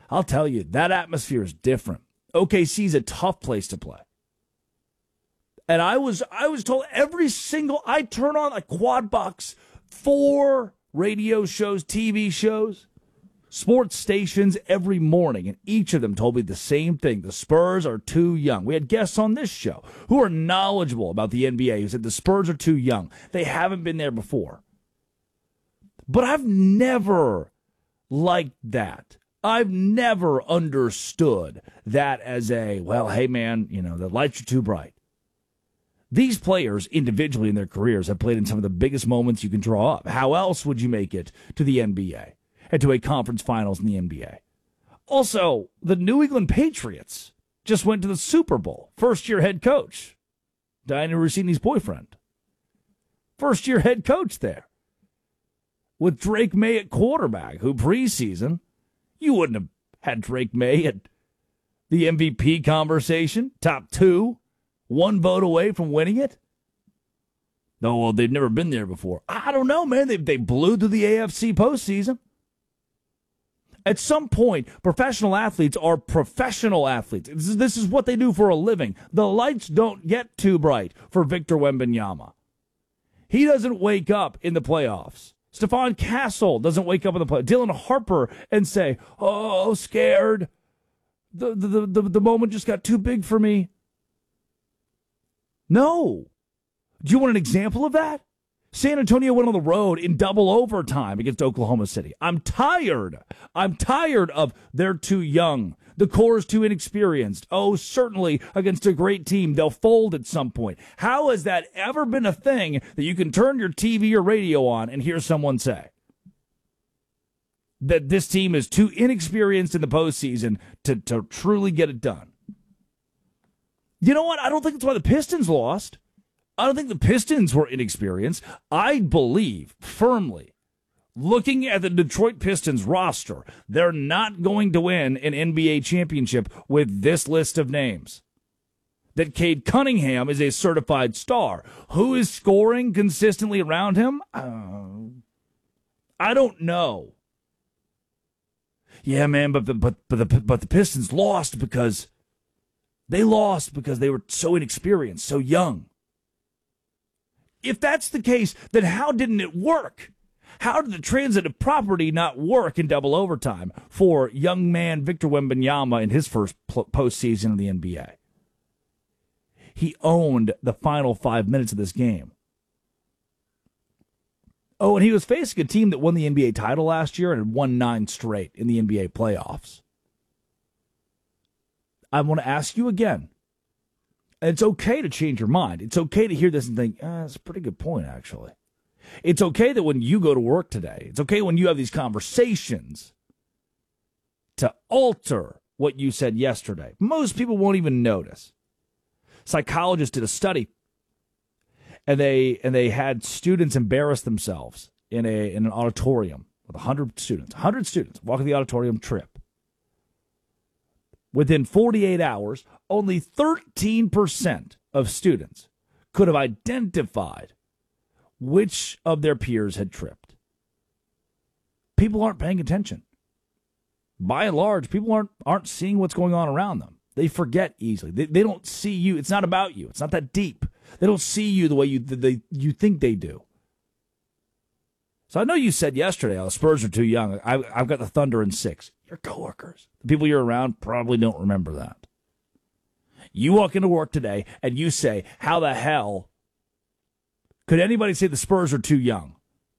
I'll tell you, that atmosphere is different. OKC's a tough place to play. And I was told I turn on a Quad Box, 4 radio shows, TV shows, sports stations every morning, and each of them told me the same thing. The Spurs are too young. We had guests on this show who are knowledgeable about the NBA who said the Spurs are too young. They haven't been there before. But I've never liked that. I've never understood that as a, well, hey, man, the lights are too bright. These players individually in their careers have played in some of the biggest moments you can draw up. How else would you make it to the NBA and to a conference finals in the NBA? Also, the New England Patriots just went to the Super Bowl. First-year head coach, Diana Rossini's boyfriend. First-year head coach there. With Drake May at quarterback, who preseason, you wouldn't have had Drake May at the MVP conversation, top 2. 1 vote away from winning it? No, well, they've never been there before. I don't know, man. They blew through the AFC postseason. At some point, professional athletes are professional athletes. This is what they do for a living. The lights don't get too bright for Victor Wembanyama. He doesn't wake up in the playoffs. Stephon Castle doesn't wake up in the playoffs. Dylan Harper and say, oh, scared. The moment just got too big for me. No. Do you want an example of that? San Antonio went on the road in double overtime against Oklahoma City. I'm tired of they're too young. The core is too inexperienced. Oh, certainly against a great team, they'll fold at some point. How has that ever been a thing that you can turn your TV or radio on and hear someone say? That this team is too inexperienced in the postseason to truly get it done. You know what? I don't think that's why the Pistons lost. I don't think the Pistons were inexperienced. I believe firmly, looking at the Detroit Pistons roster, they're not going to win an NBA championship with this list of names. That Cade Cunningham is a certified star. Who is scoring consistently around him? I don't know. Yeah, man, but the Pistons lost because they were so inexperienced, so young. If that's the case, then how didn't it work? How did the transitive property not work in double overtime for young man Victor Wembanyama in his first postseason in the NBA? He owned the final 5 minutes of this game. Oh, and he was facing a team that won the NBA title last year and had won 9 straight in the NBA playoffs. I want to ask you again. It's okay to change your mind. It's okay to hear this and think, that's a pretty good point, actually. It's okay that when you go to work today, it's okay when you have these conversations to alter what you said yesterday. Most people won't even notice. Psychologists did a study, and they had students embarrass themselves in an auditorium with 100 students. 100 students walking the auditorium, trip. Within 48 hours, only 13% of students could have identified which of their peers had tripped. People aren't paying attention. By and large, people aren't seeing what's going on around them. They forget easily. They don't see you. It's not about you. It's not that deep. They don't see you the way you think they do. So I know you said yesterday, the Spurs are too young. I've got the Thunder in 6. Your coworkers, the people you're around, probably don't remember that. You walk into work today and you say, how the hell could anybody say the Spurs are too young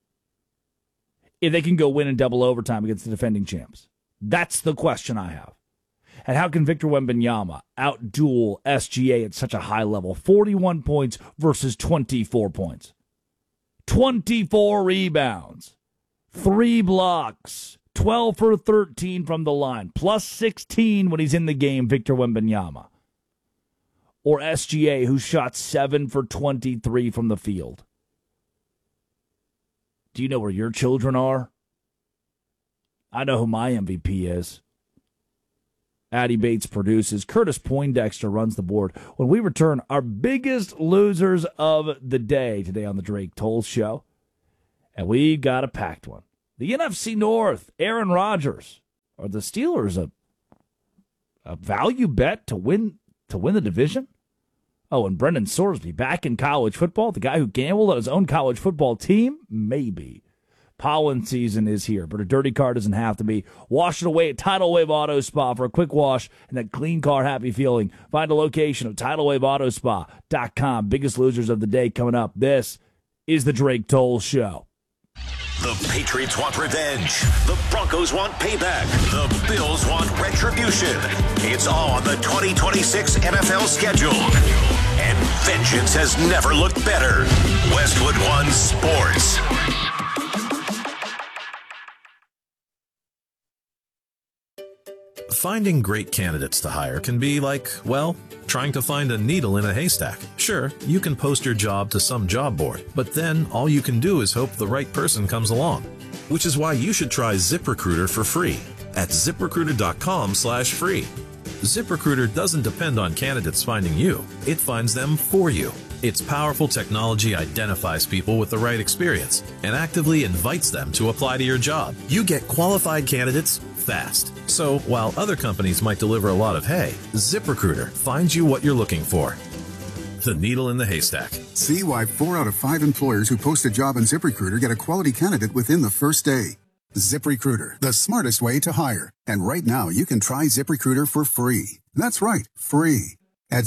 if they can go win in double overtime against the defending champs? That's the question I have. And how can Victor Wembanyama outduel SGA at such a high level? 41 points versus 24 points. 24 rebounds. 3 blocks. 12 for 13 from the line. Plus 16 when he's in the game, Victor Wembanyama. Or SGA, who shot 7 for 23 from the field. Do you know where your children are? I know who my MVP is. Addie Bates produces. Curtis Poindexter runs the board. When we return, our biggest losers of the day today on the Drake Toll Show. And we got a packed one. The NFC North, Aaron Rodgers. Are the Steelers a a value bet to win the division? Oh, and Brendan Sorsby back in college football, the guy who gambled on his own college football team? Maybe. Pollen season is here, but a dirty car doesn't have to be. Wash it away at Tidal Wave Auto Spa for a quick wash and that clean car happy feeling. Find a location of TidalWaveAutoSpa.com. Biggest losers of the day coming up. This is the Drake Toll Show. The Patriots want revenge. The Broncos want payback. The Bills want retribution. It's all on the 2026 NFL schedule. And vengeance has never looked better. Westwood One Sports. Finding great candidates to hire can be like, well, trying to find a needle in a haystack. Sure, you can post your job to some job board, but then all you can do is hope the right person comes along. Which is why you should try ZipRecruiter for free at ZipRecruiter.com/free. ZipRecruiter doesn't depend on candidates finding you. It finds them for you. Its powerful technology identifies people with the right experience and actively invites them to apply to your job. You get qualified candidates fast. So while other companies might deliver a lot of hay, ZipRecruiter finds you what you're looking for. The needle in the haystack. See why 4 out of 5 employers who post a job on ZipRecruiter get a quality candidate within the first day. ZipRecruiter, the smartest way to hire. And right now you can try ZipRecruiter for free. That's right, free. At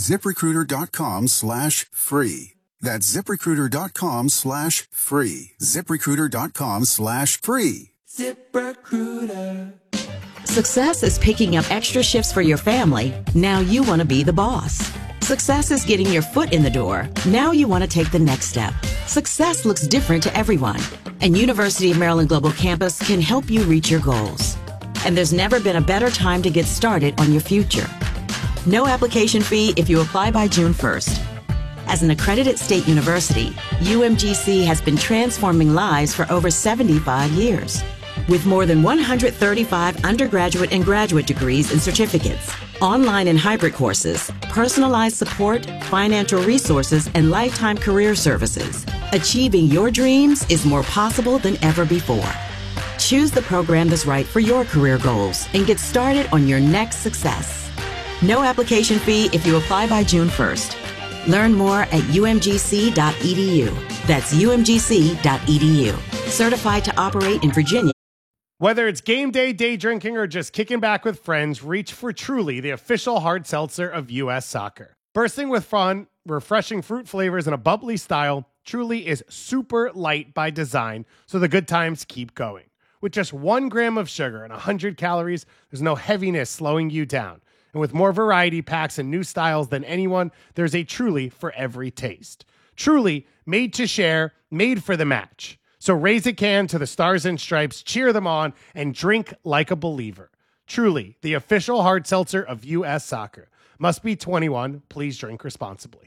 ZipRecruiter.com/free. That's ZipRecruiter.com/free. ZipRecruiter.com/free. ZipRecruiter. Success is picking up extra shifts for your family. Now you want to be the boss. Success is getting your foot in the door. Now you want to take the next step. Success looks different to everyone, and University of Maryland Global Campus can help you reach your goals. And there's never been a better time to get started on your future. No application fee if you apply by June 1st. As an accredited state university, UMGC has been transforming lives for over 75 years. With more than 135 undergraduate and graduate degrees and certificates, online and hybrid courses, personalized support, financial resources, and lifetime career services, achieving your dreams is more possible than ever before. Choose the program that's right for your career goals and get started on your next success. No application fee if you apply by June 1st. Learn more at umgc.edu. That's umgc.edu. Certified to operate in Virginia. Whether it's game day, day drinking, or just kicking back with friends, reach for Truly, the official hard seltzer of U.S. Soccer. Bursting with fun, refreshing fruit flavors, and a bubbly style, Truly is super light by design, so the good times keep going. With just 1 gram of sugar and 100 calories, there's no heaviness slowing you down. And with more variety packs and new styles than anyone, there's a Truly for every taste. Truly, made to share, made for the match. So raise a can to the Stars and Stripes, cheer them on, and drink like a believer. Truly, the official hard seltzer of U.S. Soccer. Must be 21. Please drink responsibly.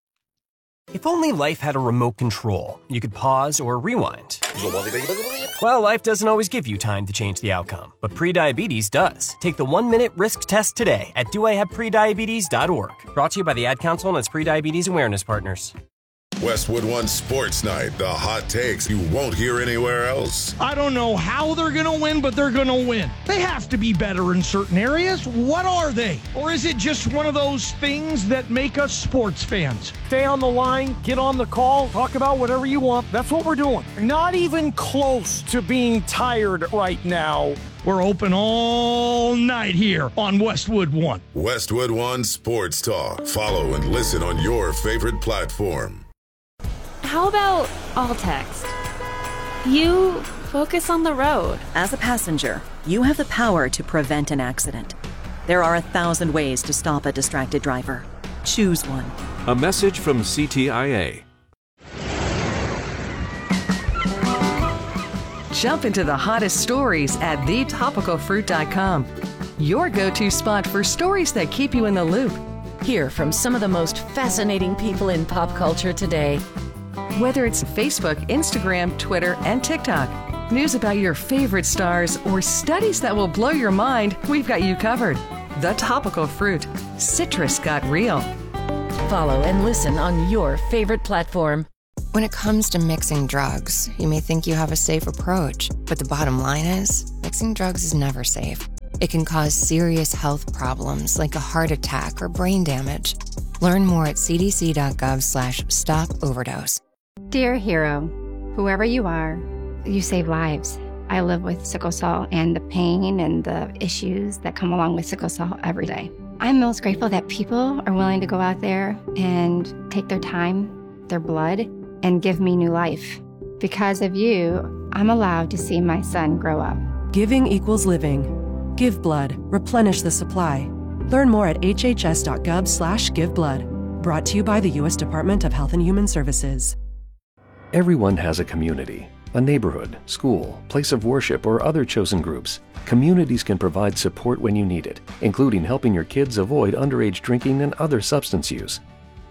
If only life had a remote control, you could pause or rewind. Well, life doesn't always give you time to change the outcome, but prediabetes does. Take the 1-minute risk test today at doihaveprediabetes.org. Brought to you by the Ad Council and its prediabetes awareness partners. Westwood One Sports Night, the hot takes you won't hear anywhere else. I don't know how they're going to win, but they're going to win. They have to be better in certain areas. What are they? Or is it just one of those things that make us sports fans? Stay on the line, get on the call, talk about whatever you want. That's what we're doing. Not even close to being tired right now. We're open all night here on Westwood One. Westwood One Sports Talk. Follow and listen on your favorite platform. How about all text? You focus on the road. As a passenger, you have the power to prevent an accident. There are 1,000 ways to stop a distracted driver. Choose one. A message from CTIA. Jump into the hottest stories at thetopicalfruit.com. Your go-to spot for stories that keep you in the loop. Hear from some of the most fascinating people in pop culture today. Whether it's Facebook, Instagram, Twitter, and TikTok, news about your favorite stars, or studies that will blow your mind, we've got you covered. The Topical Fruit. Citrus got real. Follow and listen on your favorite platform. When it comes to mixing drugs, you may think you have a safe approach, but the bottom line is, mixing drugs is never safe. It can cause serious health problems like a heart attack or brain damage. Learn more at cdc.gov/stop-overdose. Dear hero, whoever you are, you save lives. I live with sickle cell and the pain and the issues that come along with sickle cell every day. I'm most grateful that people are willing to go out there and take their time, their blood, and give me new life. Because of you, I'm allowed to see my son grow up. Giving equals living. Give blood. Replenish the supply. Learn more at hhs.gov/giveblood. Brought to you by the U.S. Department of Health and Human Services. Everyone has a community, a neighborhood, school, place of worship, or other chosen groups. Communities can provide support when you need it, including helping your kids avoid underage drinking and other substance use.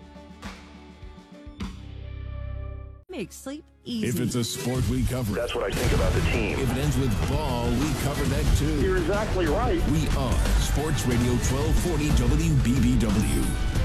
Make sleep easy. If it's a sport, we cover it. That's what I think about the team. If it ends with ball, we cover that too. You're exactly right. We are Sports Radio 1240 WBBW.